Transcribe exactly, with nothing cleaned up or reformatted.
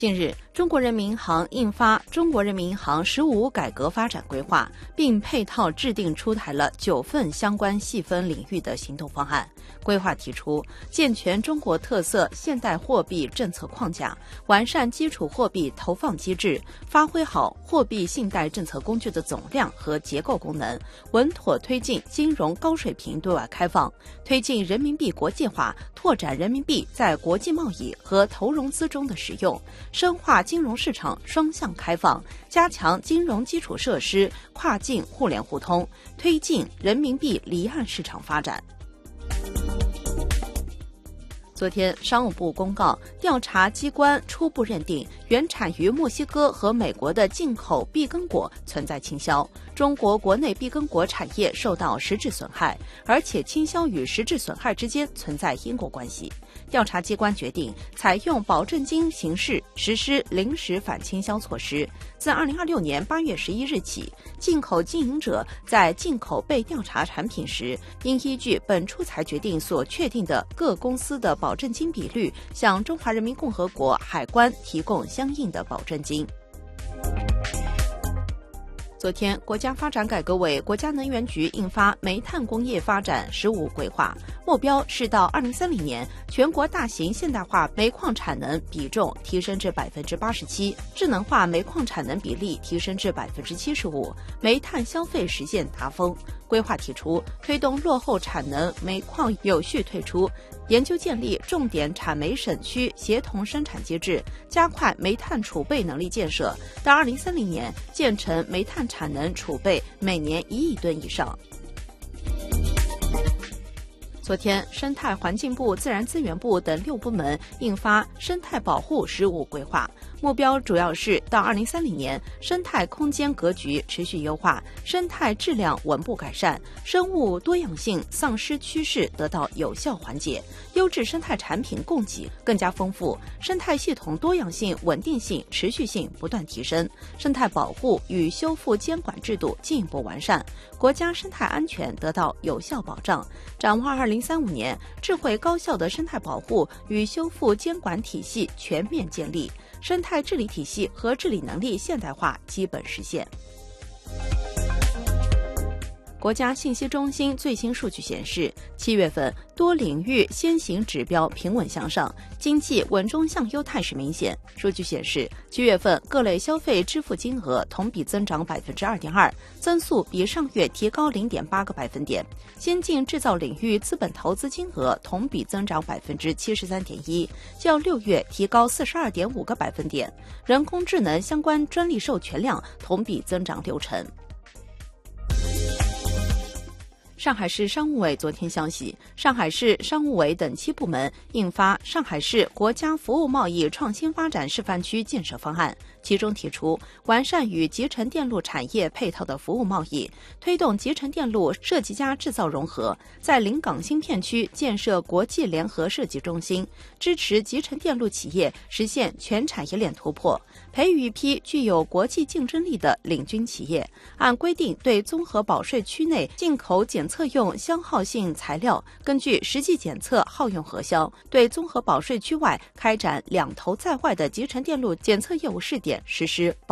近日，中国人民银行印发《中国人民银行“十五”改革发展规划》，并配套制定出台了九份相关细分领域的行动方案。规划提出，健全中国特色现代货币政策框架，完善基础货币投放机制，发挥好货币信贷政策工具的总量和结构功能，稳妥推进金融高水平对外开放，推进人民币国际化，拓展人民币在国际贸易和投融资中的使用。深化金融市场双向开放，加强金融基础设施跨境互联互通，推进人民币离岸市场发展。昨天，商务部公告，调查机关初步认定，原产于墨西哥和美国的进口碧根果存在倾销，中国国内碧根果产业受到实质损害，而且倾销与实质损害之间存在因果关系。调查机关决定采用保证金形式实施临时反倾销措施。自二零二六年八月十一日起，进口经营者在进口被调查产品时，应依据本出裁决定所确定的各公司的保证金比率，向中华人民共和国海关提供相应的保证金。昨天，国家发展改革委、国家能源局印发《煤炭工业发展“十五”规划》，目标是到二零三零年，全国大型现代化煤矿产能比重提升至百分之八十七，智能化煤矿产能比例提升至百分之七十五，煤炭消费实现达峰。规划提出，推动落后产能煤矿有序退出，研究建立重点产煤省区协同生产机制，加快煤炭储备能力建设，到二零三零年建成煤炭产能储备每年一亿吨以上。昨天，生态环境部、自然资源部等六部门印发《生态保护“十五”规划》，目标主要是到二零三零年，生态空间格局持续优化，生态质量稳步改善，生物多样性丧失趋势得到有效缓解，优质生态产品供给更加丰富，生态系统多样性、稳定性、持续性不断提升，生态保护与修复监管制度进一步完善，国家生态安全得到有效保障。展望二零三五年，智慧高效的生态保护与修复监管体系全面建立，生态治理体系和治理能力现代化基本实现。国家信息中心最新数据显示，七月份多领域先行指标平稳向上，经济稳中向优态势明显。数据显示，七月份各类消费支付金额同比增长百分之二点二，增速比上月提高零点八个百分点。先进制造领域资本投资金额同比增长百分之七十三点一，较六月提高四十二点五个百分点。人工智能相关专利授权量同比增长六成。上海市商务委昨天消息，上海市商务委等七部门印发《上海市国家服务贸易创新发展示范区建设方案》，其中提出完善与集成电路产业配套的服务贸易，推动集成电路设计加制造融合，在临港新片区建设国际联合设计中心，支持集成电路企业实现全产业链突破，培育一批具有国际竞争力的领军企业。按规定，对综合保税区内进口检测用消耗性材料，根据实际检测耗用核销；对综合保税区外开展两头在外的集成电路检测业务试点实施